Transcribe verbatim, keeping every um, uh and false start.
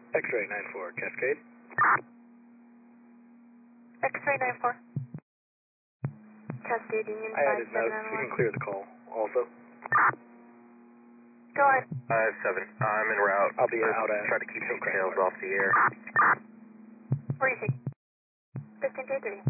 X-ray nine four, Cascade. X-ray nine four. Cascade Union I five added seven notes, nine we one. can clear the call also. Go ahead. five seven, I'm en route. I'll be out at Try to keep Hillcrest details Park. off the air. Where are you taking? fifteen three three.